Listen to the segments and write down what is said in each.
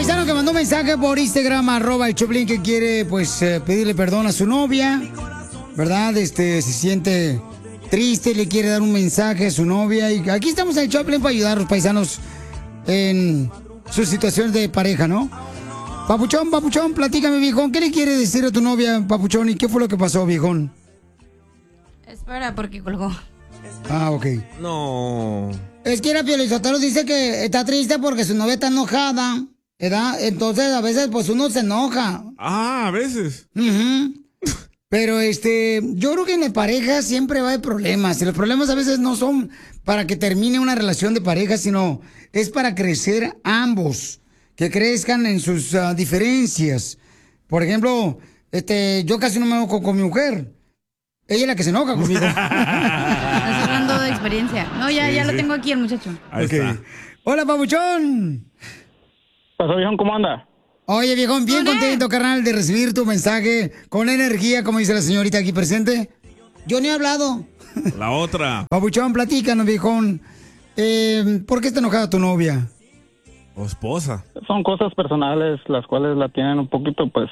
paisano que mandó un mensaje por Instagram, @el Choplin, que quiere, pues, pedirle perdón a su novia, ¿verdad? Se siente triste, le quiere dar un mensaje a su novia. Y aquí estamos en el Choplin para ayudar a los paisanos en sus situaciones de pareja, ¿no? Papuchón, platícame, viejón. ¿Qué le quiere decir a tu novia, Papuchón? ¿Y qué fue lo que pasó, viejón? Espera, porque colgó. Ah, ok. No. Es que Pio Lizotero dice que está triste porque su novia está enojada, ¿verdad? Entonces, a veces, pues, uno se enoja. Ah, a veces. Pero, yo creo que en la pareja siempre va a haber problemas. Y los problemas a veces no son para que termine una relación de pareja, sino es para crecer ambos. Que crezcan en sus diferencias. Por ejemplo, yo casi no me enojo con mi mujer. Ella es la que se enoja conmigo. Estás hablando de experiencia. No, ya lo tengo aquí el muchacho. Ahí está. Hola, Papuchón. Pasó, viejón, ¿cómo anda? Oye, viejón, bien contento, carnal, de recibir tu mensaje con energía, como dice la señorita aquí presente. Yo ni he hablado. La otra. Papuchón, platícanos, viejón. ¿Por qué está enojada tu novia? O esposa. Son cosas personales las cuales la tienen un poquito, pues,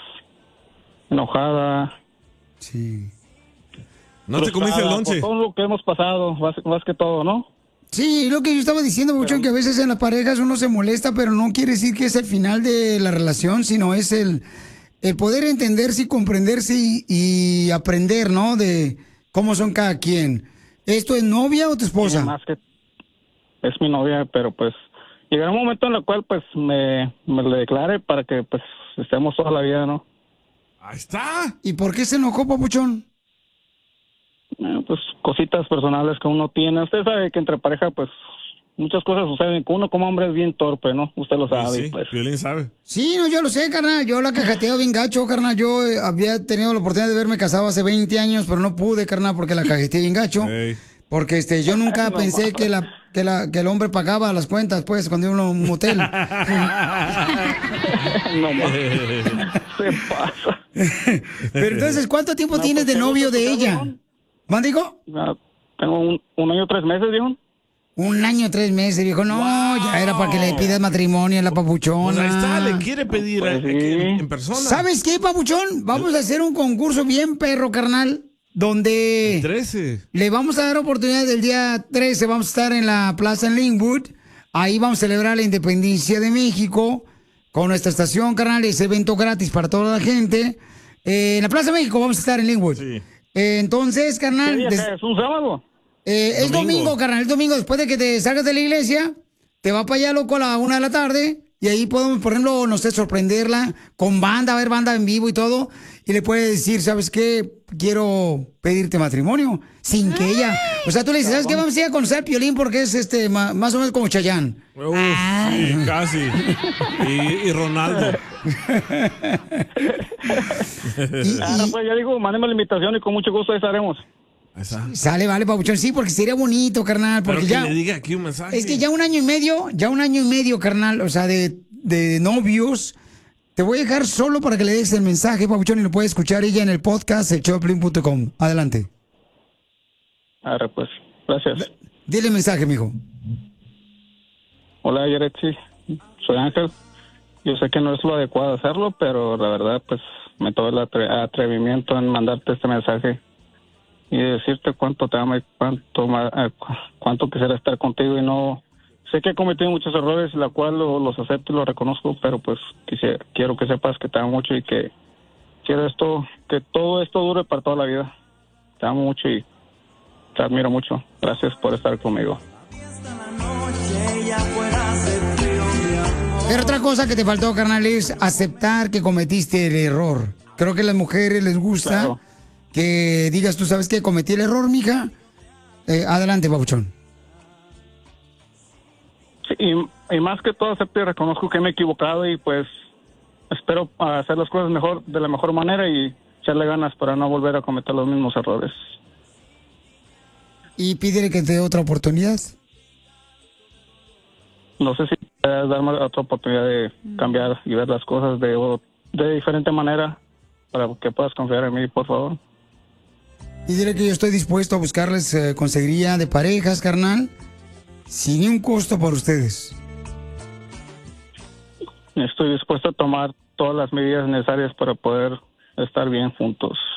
enojada. Sí. ¿No te comiste el lonche? Por todo lo que hemos pasado, más que todo, ¿no? Sí, lo que yo estaba diciendo, Papuchón, que a veces en las parejas uno se molesta, pero no quiere decir que es el final de la relación, sino es el poder entenderse y comprenderse y aprender, ¿no? De cómo son cada quien. ¿Esto es novia o tu esposa? Sí, más que es mi novia, pero pues llegará un momento en el cual pues me le declare para que pues estemos toda la vida, ¿no? Ahí está. ¿Y por qué se enojó, Papuchón? Pues cositas personales que uno tiene. Usted sabe que entre pareja pues muchas cosas suceden. Que uno como hombre es bien torpe, ¿no? Usted lo sabe. Sí, pues. Violín sabe. Sí, no, yo lo sé, carnal. Yo la cajateo bien gacho, carnal. Yo había tenido la oportunidad de verme casado hace 20 años, pero no pude, carnal, porque la cajeteé bien gacho. Hey. Porque yo nunca pensé que el hombre pagaba las cuentas, pues, cuando iba a un motel. No más. Se pasa. Pero entonces, ¿cuánto tiempo tienes de novio de ella? ¿Van, digo? Tengo un año 3 meses, viejo. 1 año 3 meses, dijo, no, ya era para que le pidas matrimonio a la Papuchona. Pues ahí está, le quiere pedir Pues sí. en persona. ¿Sabes qué, Papuchón? Vamos a hacer un concurso bien perro, carnal, donde El 13. le vamos a dar oportunidad del día 13, vamos a estar en la plaza en Linwood, ahí vamos a celebrar la independencia de México con nuestra estación, carnal, ese evento gratis para toda la gente. En la Plaza de México vamos a estar en Linwood. Sí. Entonces, ¿Qué carnal... día es? ¿Un sábado? Es domingo, carnal, es domingo. Después de que te salgas de la iglesia, te va para allá, loco, a la 1 de la tarde. Y ahí podemos, por ejemplo, no sé, sorprenderla con banda, a ver banda en vivo y todo. Y le puedes decir, ¿sabes qué? Quiero pedirte matrimonio. Sin que ella... O sea, tú le dices, ¿sabes qué? Vamos a ir a conocer a Piolín porque es más o menos como Chayanne. Uf, sí, casi. Y Ronaldo. Pues ya digo, mándeme la invitación y con mucho gusto ahí estaremos. Sale, vale, Papuchón. Sí, porque sería bonito, carnal. Porque Pero ya... que le diga aquí un mensaje. Es que ya 1 año y medio, carnal, o sea, de novios. Te voy a dejar solo para que le des el mensaje, Papuchón, y lo puede escuchar ella en el podcast, elchoplin.com. Adelante. Ahora pues, gracias. Dile el mensaje, mijo. Hola, Yaretsi. Soy Ángel. Yo sé que no es lo adecuado hacerlo, pero la verdad, pues, me tomé el atrevimiento en mandarte este mensaje y decirte cuánto te amo y cuánto quisiera estar contigo y no... Sé que he cometido muchos errores, la cual los acepto y los reconozco, pero pues quiero que sepas que te amo mucho y que quiero que todo esto dure para toda la vida. Te amo mucho y te admiro mucho. Gracias por estar conmigo. Pero otra cosa que te faltó, carnal, es aceptar que cometiste el error. Creo que a las mujeres les gusta que digas, tú sabes que cometí el error, mija. Adelante, Papuchón. Sí, y más que todo acepto y reconozco que me he equivocado y pues espero hacer las cosas de la mejor manera y echarle ganas para no volver a cometer los mismos errores. Y pídele que te dé otra oportunidad. No sé si puedes darme otra oportunidad de cambiar y ver las cosas de diferente manera para que puedas confiar en mí, por favor. Y diré que yo estoy dispuesto a buscarles consejería de parejas, carnal, sin ni un costo para ustedes. Estoy dispuesto a tomar todas las medidas necesarias para poder estar bien juntos.